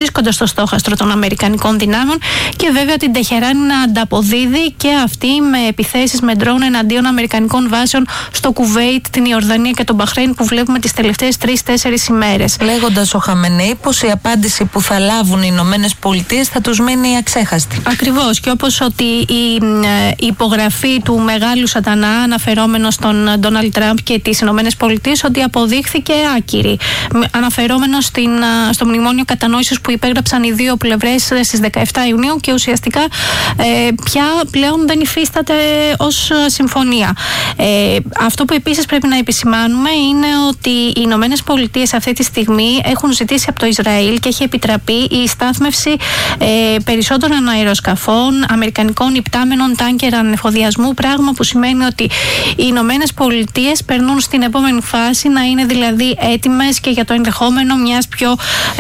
βρίσκονται στο στόχαστρο των Αμερικανικών δυνάμεων και βέβαια την Τεχεράνη να ανταποδίδει και αυτή με επιθέσεις με ντρόουν εναντίον Αμερικανικών βάσεων στο Κουβέιτ, την Ιορδανία και τον Μπαχρέιν που βλέπουμε τις τελευταίες 3-4 ημέρες. Λέγοντας ο Χαμενέι πως η απάντηση που θα λάβουν οι Ηνωμένες Πολιτείες θα τους μείνει αξέχαστη. Ακριβώς, και όπως ότι η υπογραφή του μεγάλου σατανά αναφερόμενο στον Ντόναλντ Τραμπ και τις Ηνωμένες Πολιτείες ότι αποδείχθηκε άκυρη. Αναφερόμενο στο μνημόνιο κατανόησης που υπέγραψαν οι δύο πλευρές στις 17 Ιουνίου και ουσιαστικά πια πλέον δεν υφίσταται ως συμφωνία. Αυτό που επίσης πρέπει να επισημάνουμε είναι ότι οι Ηνωμένες Πολιτείες αυτή τη στιγμή έχουν ζητήσει από το Ισραήλ και έχει επιτραπεί η στάθμευση περισσότερων αεροσκαφών, αμερικανικών υπτάμενων τάνκερ ανεφοδιασμού, πράγμα που σημαίνει ότι οι Ηνωμένες Πολιτείες περνούν στην επόμενη φάση να είναι δηλαδή έτοιμες και για το ενδεχόμενο μιας πιο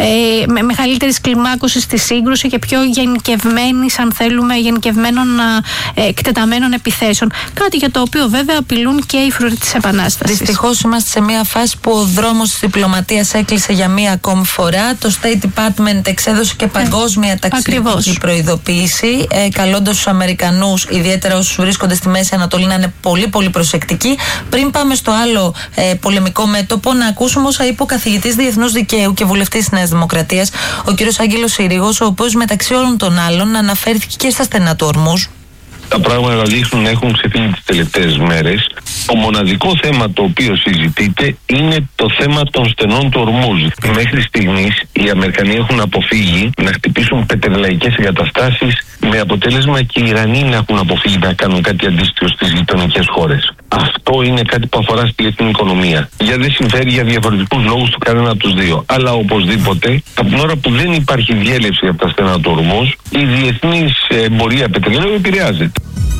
μεγαλύτερης κλιμάκωσης στη σύγκρουση και πιο γενικευμένης, αν θέλουμε, γενικευμένων εκτεταμένων επιθέσεων. Κάτι για το οποίο βέβαια απειλούν και οι φρουροί της Επανάστασης. Δυστυχώς είμαστε σε μια φάση που ο δρόμος της διπλωματίας έκλεισε για μία ακόμη φορά. Το State Department εξέδωσε και παγκόσμια ταξιδιωτική προειδοποίηση, καλώντας τους Αμερικανούς, ιδιαίτερα όσους βρίσκονται στη Μέση Ανατολή, να είναι πολύ πολύ προσεκτικοί. Πριν πάμε στο άλλο πολεμικό μέτωπο, να ακούσουμε όσα είπε ο καθηγητής Διεθνούς Δικαίου και βουλευτής της Νέας Δημοκρατίας, ο κ. Άγγελος Συρίγος, ο οποίος μεταξύ όλων των άλλων αναφέρθηκε και στα στενά του Ορμούζ. Τα πράγματα δείχνουν να έχουν ξεφύγει τις τελευταίες μέρες. Το μοναδικό θέμα το οποίο συζητείται είναι το θέμα των στενών του Ορμούζ. Μέχρι στιγμής οι Αμερικανοί έχουν αποφύγει να χτυπήσουν πετρελαϊκές εγκαταστάσεις, με αποτέλεσμα και οι Ιρανοί να έχουν αποφύγει να κάνουν κάτι αντίστοιχο στις γειτονικές χώρες. Αυτό είναι κάτι που αφορά στη διεθνή οικονομία. Δεν συμφέρει για διαφορετικούς λόγους του κανένα από τους δύο. Αλλά οπωσδήποτε, από την ώρα που δεν υπάρχει διέλευση από τα στενά του Ορμούζ, η διεθνής εμπορία πετρελαίου επηρεάζεται.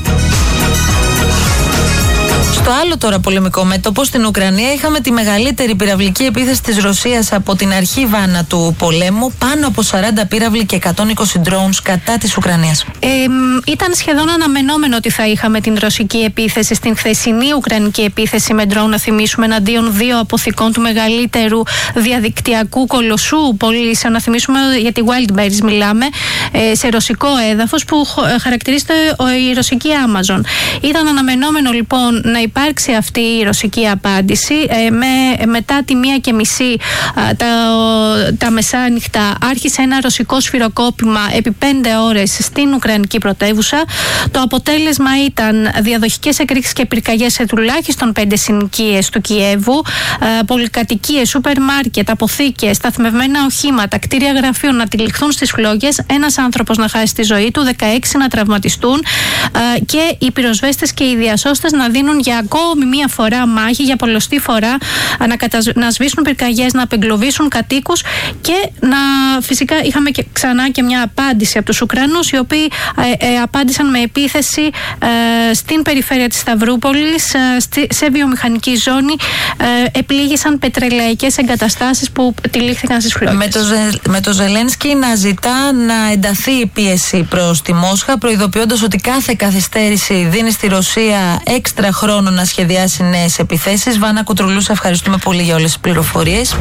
Στο άλλο τώρα πολεμικό μέτωπο, στην Ουκρανία, είχαμε τη μεγαλύτερη πυραυλική επίθεση της Ρωσίας από την αρχή βάνα του πολέμου. Πάνω από 40 πύραυλοι και 120 drones κατά της Ουκρανίας. Ήταν σχεδόν αναμενόμενο ότι θα είχαμε την ρωσική επίθεση στην χθεσινή ουκρανική επίθεση με drone, να θυμίσουμε, εναντίον δύο αποθηκών του μεγαλύτερου διαδικτυακού κολοσσού πωλής. Να θυμίσουμε για τη Wildberries μιλάμε, σε ρωσικό έδαφος που χαρακτηρίζεται η ρωσική Amazon. Ήταν αναμενόμενο λοιπόν να υπάρξει αυτή η ρωσική απάντηση. Μετά τη 1:30 τα μεσάνυχτα άρχισε ένα ρωσικό σφυροκόπημα επί 5 ώρες στην Ουκρανική πρωτεύουσα. Το αποτέλεσμα ήταν διαδοχικές εκρήξεις και πυρκαγιές σε τουλάχιστον 5 συνοικίες του Κιέβου, πολυκατοικίες, σούπερ μάρκετ, αποθήκες, σταθμευμένα οχήματα, κτίρια γραφείων να τυλιχθούν στις φλόγες, ένας άνθρωπος να χάσει τη ζωή του, 16 να τραυματιστούν και οι πυροσβέστες και οι διασώστες να δίνουν για ακόμη μία φορά μάχη, για πολλωστή φορά, να σβήσουν πυρκαγιές, να απεγκλωβίσουν κατοίκους και φυσικά είχαμε και ξανά και μια απάντηση από τους Ουκρανούς, οι οποίοι απάντησαν με επίθεση στην περιφέρεια της Σταυρούπολης, σε βιομηχανική ζώνη, επλήγησαν πετρελαϊκές εγκαταστάσεις που τυλίχθηκαν στις φλόγες. Με το Ζελένσκι να ζητά να ενταθεί η πίεση προς τη Μόσχα, προειδοποιώντας ότι κάθε καθυστέρηση δίνει στη Ρωσία έξτρα χρόνο να σχεδιάσει νέες επιθέσεις. Βάνα Κουτρουλού, σε ευχαριστούμε πολύ για όλες τις πληροφορίες.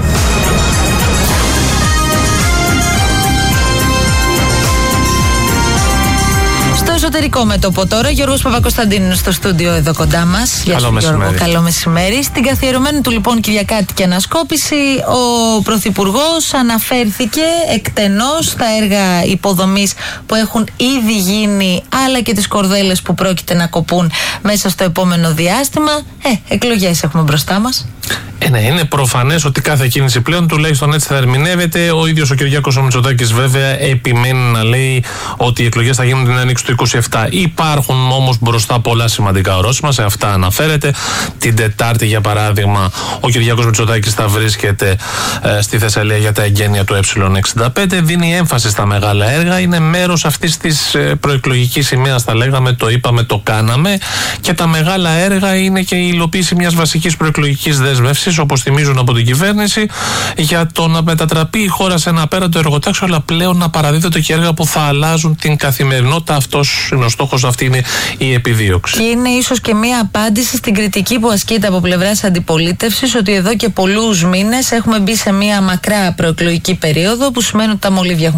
Εσωτερικό μέτωπο τώρα. Γιώργος Παπακοσταντίνου στο στούντιο εδώ κοντά μας. Γεια σου Γιώργο, καλό μεσημέρι. Στην καθιερωμένη του λοιπόν κυριακάτικη ανασκόπηση, ο Πρωθυπουργός αναφέρθηκε εκτενώς στα έργα υποδομής που έχουν ήδη γίνει, αλλά και τις κορδέλες που πρόκειται να κοπούν μέσα στο επόμενο διάστημα. Εκλογές έχουμε μπροστά μας. Ναι, είναι προφανές ότι κάθε κίνηση πλέον, τουλάχιστον έτσι θα ερμηνεύεται. Ο ίδιος ο Κυριάκος ο Μητσοτάκης βέβαια επιμένει να λέει ότι οι εκλογές θα γίνουν την άνοιξη του 27. Υπάρχουν όμως μπροστά πολλά σημαντικά ορόσημα, σε αυτά αναφέρεται. Την Τετάρτη, για παράδειγμα, ο Κυριάκος Μητσοτάκης θα βρίσκεται στη Θεσσαλία για τα εγγένεια του Ε65. Δίνει έμφαση στα μεγάλα έργα. Είναι μέρος αυτής της προεκλογικής σημαίας, θα λέγαμε, το είπαμε, το κάναμε. Και τα μεγάλα έργα είναι και η υλοποίηση μιας βασικής προεκλογικής δέσμευσης, όπως θυμίζουν από την κυβέρνηση, για το να μετατραπεί η χώρα σε ένα απέραντο εργοτάξιο, αλλά πλέον να παραδίδονται και έργα που θα αλλάζουν την καθημερινότητα. Αυτός είναι ο στόχος, αυτή είναι η επιδίωξη. Και είναι ίσως και μία απάντηση στην κριτική που ασκείται από πλευράς αντιπολίτευσης, ότι εδώ και πολλούς μήνες έχουμε μπει σε μία μακρά προεκλογική περίοδο, που σημαίνει ότι τα μολύβια έχουν